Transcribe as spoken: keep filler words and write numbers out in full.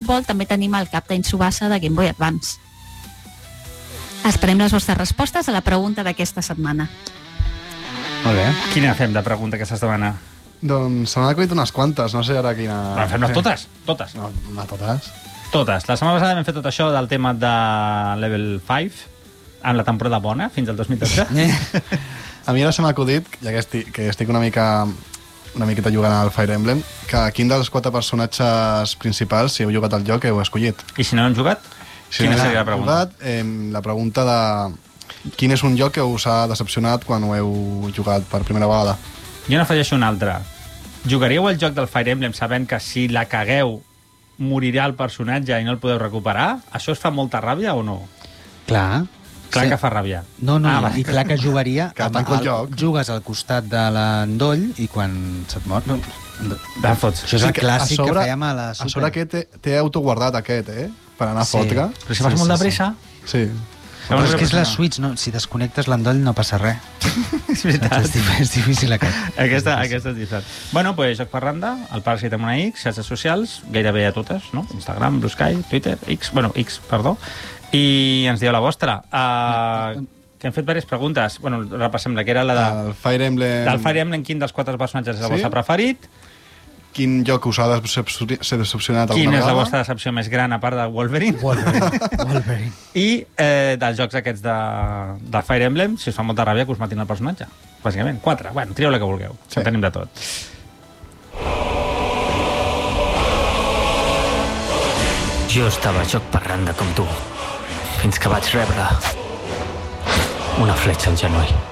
futbol, també tenim el Captain Tsubasa de Game Boy Advance. Esperem les vostres respostes a la pregunta d'aquesta setmana. Molt bé. Quina fem de pregunta aquesta setmana? Doncs se m'han acudit unes quantes, no sé ara quina... Però fem-les totes, totes. No, no totes. Totes. La setmana passada vam fer tot això del tema de Level cinc, amb la temporada bona, fins al dos mil tretze. A mi ara se m'ha acudit, ja que estic, que estic una mica una miqueta jugant al Fire Emblem, que quin dels quatre personatges principals, si heu jugat al joc, heu escollit. I si no hem jugat? Si Quina no seria la pregunta? Jugat, eh, la pregunta de... Quin és un joc que us ha decepcionat quan ho heu jugat per primera vegada? Jo n'afegeixo un altre. Jugaríeu el joc del Fire Emblem sabent que si la cagueu morirà el personatge i no el podeu recuperar? Això us fa molta ràbia o no? Clar. Clar Sí. que fa ràbia. No, no, Ah, va. i clar que jugaria... Que amb tanco el el- joc. Jugues al costat de l'endoll i quan se't mor... No, Va, fots. això és el Sí, que clàssic a sobre- que fèiem a la A Super. sobre aquest té, té autoguardat aquest, eh? Per anar a Sí. fotre. Però si fas molt de pressa... Sí. Però és que és la no. Switch, no? Si desconnectes l'endoll no passa res. És veritat. És, difícil, és difícil aquest. Aquesta, aquesta és diferent. Bueno, doncs, Joc per Randa, el Paràsit amb una X, xarxes socials, gairebé a totes, no? Instagram, Blue Sky, Twitter, X, bueno, X, perdó. I ens dieu la vostra. Uh, que hem fet diverses preguntes. Bueno, repassem la que era la de... El Fire Emblem... Del Fire Emblem, quin dels quatre personatges és el Sí? vostre preferit? Quin joc us ha decepcioni- s'ha decepcionat Quina alguna és la vegada? vostra decepció més gran, a part de Wolverine? Wolverine. Wolverine. I eh, dels jocs aquests de, de Fire Emblem, si us fa molta ràbia que us matin el personatge. Bàsicament, quatre. Bueno, trieu la que vulgueu. Sí. Sí. Tenim de tot. Jo estava a Joc per Randa com tu, fins que vaig rebre una fletxa al genoll.